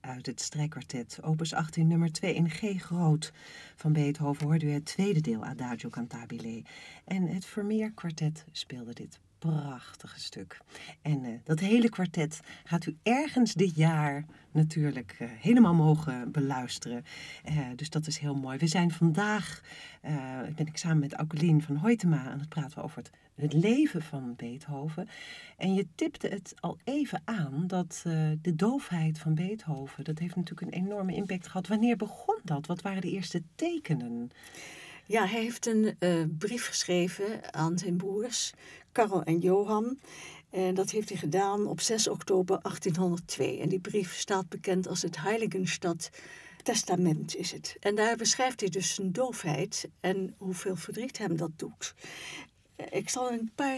uit het strijkkwartet, opus 18 nummer 2 in G groot van Beethoven, hoorde u het tweede deel Adagio Cantabile. En het Vermeer kwartet speelde dit prachtige stuk. En dat hele kwartet gaat u ergens dit jaar natuurlijk helemaal mogen beluisteren. Dus dat is heel mooi. We zijn vandaag, ben ik samen met Aukelien van Hoytema aan het praten over het leven van Beethoven. En je tipte het al even aan dat de doofheid van Beethoven, dat heeft natuurlijk een enorme impact gehad. Wanneer begon dat? Wat waren de eerste tekenen? Ja, hij heeft een brief geschreven aan zijn broers, Karel en Johan. En dat heeft hij gedaan op 6 oktober 1802. En die brief staat bekend als het Heiligenstadt Testament is het. En daar beschrijft hij dus zijn doofheid en hoeveel verdriet hem dat doet. Ik zal een paar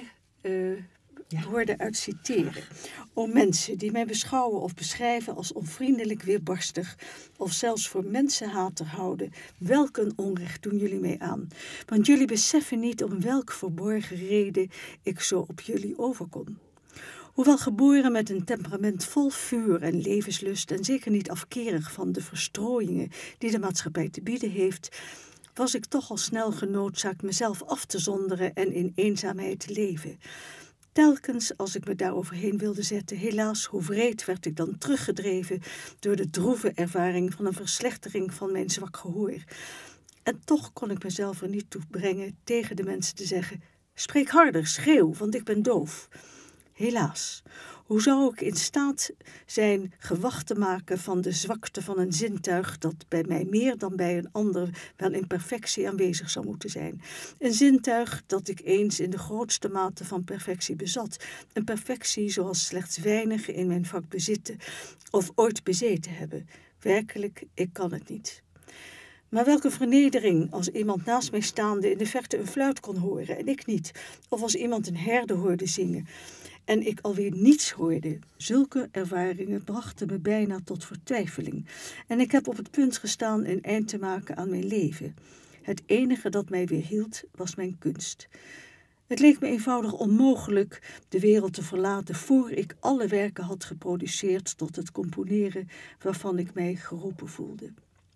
woorden uit citeren. O mensen die mij beschouwen of beschrijven als onvriendelijk weerbarstig of zelfs voor mensenhater houden, welk een onrecht doen jullie mij aan. Want jullie beseffen niet om welk verborgen reden ik zo op jullie overkom. Hoewel geboren met een temperament vol vuur en levenslust en zeker niet afkerig van de verstrooiingen die de maatschappij te bieden heeft, was ik toch al snel genoodzaakt mezelf af te zonderen en in eenzaamheid te leven. Telkens als ik me daaroverheen wilde zetten, helaas hoe wreed werd ik dan teruggedreven door de droeve ervaring van een verslechtering van mijn zwak gehoor. En toch kon ik mezelf er niet toe brengen tegen de mensen te zeggen, spreek harder, schreeuw, want ik ben doof. Helaas, hoe zou ik in staat zijn gewacht te maken van de zwakte van een zintuig dat bij mij meer dan bij een ander wel in perfectie aanwezig zou moeten zijn. Een zintuig dat ik eens in de grootste mate van perfectie bezat. Een perfectie zoals slechts weinigen in mijn vak bezitten of ooit bezeten hebben. Werkelijk, ik kan het niet. Maar welke vernedering als iemand naast mij staande in de verte een fluit kon horen en ik niet. Of als iemand een herde hoorde zingen en ik alweer niets hoorde. Zulke ervaringen brachten me bijna tot vertwijfeling. En ik heb op het punt gestaan een eind te maken aan mijn leven. Het enige dat mij weerhield was mijn kunst. Het leek me eenvoudig onmogelijk de wereld te verlaten voor ik alle werken had geproduceerd tot het componeren waarvan ik mij geroepen voelde.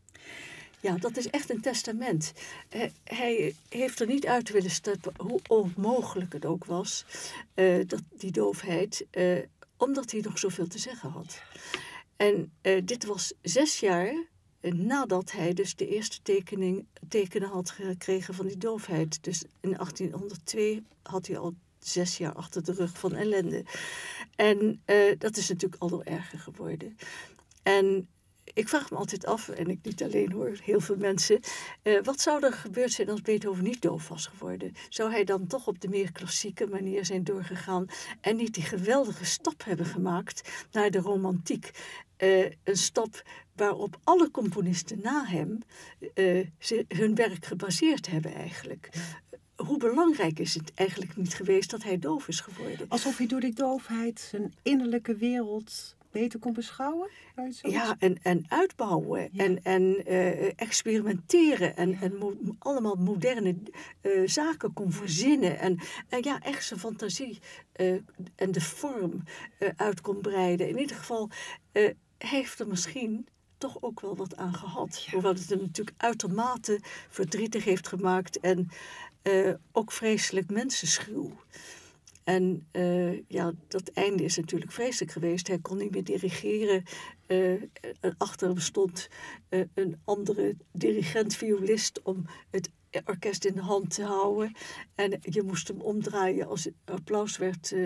Ja, dat is echt een testament. Hij heeft er niet uit willen stappen hoe onmogelijk het ook was, die doofheid, omdat hij nog zoveel te zeggen had. En dit was 6 jaar nadat hij dus de eerste tekenen had gekregen van die doofheid. Dus in 1802 had hij al 6 jaar achter de rug van ellende. En dat is natuurlijk al door erger geworden. En ik vraag me altijd af, en ik niet alleen hoor, heel veel mensen, wat zou er gebeurd zijn als Beethoven niet doof was geworden? Zou hij dan toch op de meer klassieke manier zijn doorgegaan en niet die geweldige stap hebben gemaakt naar de romantiek? Een stap waarop alle componisten na hem hun werk gebaseerd hebben eigenlijk. Hoe belangrijk is het eigenlijk niet geweest dat hij doof is geworden? Alsof hij door die doofheid zijn innerlijke wereld beter kon beschouwen? Ja, en uitbouwen en experimenteren en allemaal moderne zaken kon verzinnen. En ja, echt zijn fantasie en de vorm uit kon breiden. In ieder geval heeft er misschien toch ook wel wat aan gehad. Ja. Hoewel het hem natuurlijk uitermate verdrietig heeft gemaakt en ook vreselijk mensenschuw. En ja, dat einde is natuurlijk vreselijk geweest. Hij kon niet meer dirigeren. Achter hem stond een andere dirigent, violist, om het orkest in de hand te houden. En je moest hem omdraaien als het applaus werd